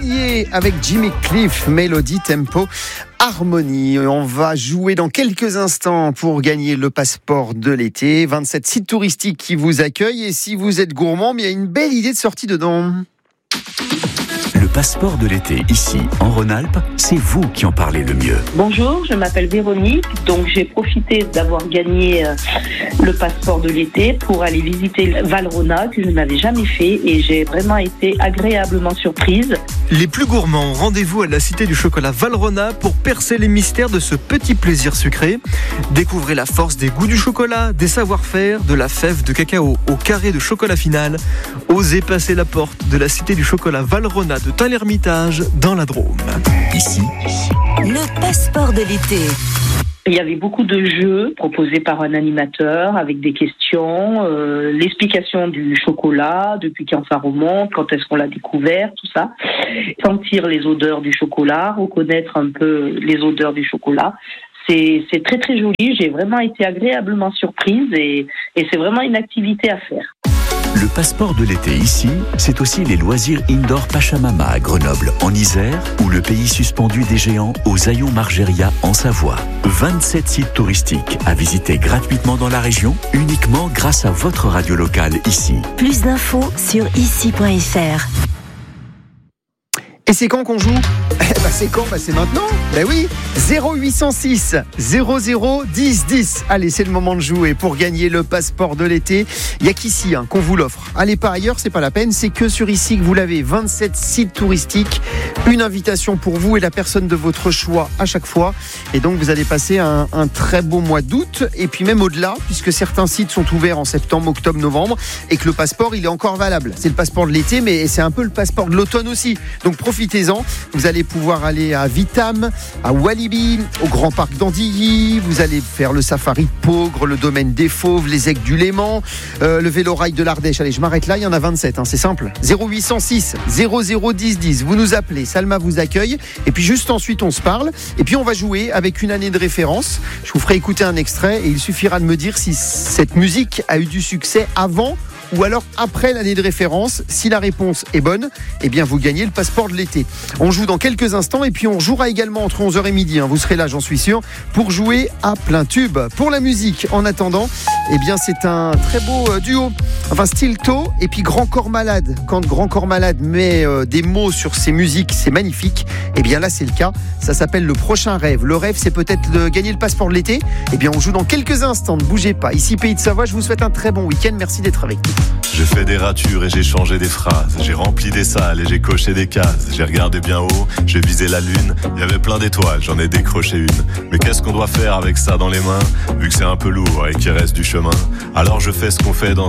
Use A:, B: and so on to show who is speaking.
A: Avec Jimmy Cliff, mélodie, tempo, harmonie. On va jouer dans quelques instants pour gagner le passeport de l'été. 27 sites touristiques qui vous accueillent. Et si vous êtes gourmand, il y a une belle idée de sortie dedans.
B: Le passeport de l'été, ici, en Rhône-Alpes, c'est vous qui en parlez le mieux.
C: Bonjour, je m'appelle Véronique, donc j'ai profité d'avoir gagné le passeport de l'été pour aller visiter Valrhona, que je n'avais jamais fait, et j'ai vraiment été agréablement surprise.
D: Les plus gourmands, rendez-vous à la Cité du Chocolat Valrhona pour percer les mystères de ce petit plaisir sucré. Découvrez la force des goûts du chocolat, des savoir-faire, de la fève de cacao au carré de chocolat final. Osez passer la porte de la Cité du Chocolat Valrhona de Tain-l'Hermitage dans la Drôme.
B: Ici,
E: le passeport de l'été.
C: Il y avait beaucoup de jeux proposés par un animateur avec des questions, l'explication du chocolat, depuis quand ça remonte, quand est-ce qu'on l'a découvert, tout ça. Sentir les odeurs du chocolat, reconnaître un peu les odeurs du chocolat. C'est très très joli, j'ai vraiment été agréablement surprise et c'est vraiment une activité à faire.
B: le passeport de l'été ici, c'est aussi les loisirs indoor Pachamama à Grenoble, en Isère, ou le pays suspendu des géants aux Aillons-Margéria en Savoie. 27 sites touristiques à visiter gratuitement dans la région, uniquement grâce à votre radio locale ici.
E: Plus d'infos sur ici.fr.
A: Et c'est quand qu'on joue ? C'est quand ? C'est maintenant. Oui, 0806 00 10 10. Allez, c'est le moment de jouer pour gagner le passeport de l'été. Il n'y a qu'ici qu'on vous l'offre. Allez pas ailleurs, c'est pas la peine. C'est que sur ici que vous l'avez. 27 sites touristiques, une invitation pour vous et la personne de votre choix à chaque fois. Et donc vous allez passer un très beau mois d'août et puis même au-delà, puisque certains sites sont ouverts en septembre, octobre, novembre et que le passeport il est encore valable. C'est le passeport de l'été, mais c'est un peu le passeport de l'automne aussi. Donc profitez-en. Vous allez pouvoir aller à Vitam, à Walibi, au Grand Parc d'Andilly. Vous allez faire le safari de Peaugres, le domaine des Fauves, les Aigues du Léman, le vélo-rail de l'Ardèche. Allez, je m'arrête là, il y en a 27, c'est simple. 0806 00 10 10. Vous nous appelez, Salma vous accueille. Et puis juste ensuite, on se parle. Et puis on va jouer avec une année de référence. Je vous ferai écouter un extrait et il suffira de me dire si cette musique a eu du succès avant ou alors après l'année de référence. Si la réponse est bonne, eh bien vous gagnez le passeport de l'été. On joue dans quelques instants et puis on jouera également entre 11h et midi. Vous serez là, j'en suis sûr, pour jouer à plein tube. Pour la musique, en attendant, eh bien c'est un très beau duo. Enfin, Stilto et puis Grand Corps Malade. Quand Grand Corps Malade met des mots sur ses musiques, c'est magnifique. Eh bien là, c'est le cas. Ça s'appelle Le Prochain Rêve. Le rêve, c'est peut-être de gagner le passeport de l'été. Eh bien, on joue dans quelques instants. Ne bougez pas. Ici, Pays de Savoie, je vous souhaite un très bon week-end. Merci d'être avec nous.
F: J'ai fait des ratures et j'ai changé des phrases. J'ai rempli des salles et j'ai coché des cases. J'ai regardé bien haut, j'ai visé la lune. Il y avait plein d'étoiles, j'en ai décroché une. Mais qu'est-ce qu'on doit faire avec ça dans les mains, vu que c'est un peu lourd et qu'il reste du chemin? Alors je fais ce qu'on fait dans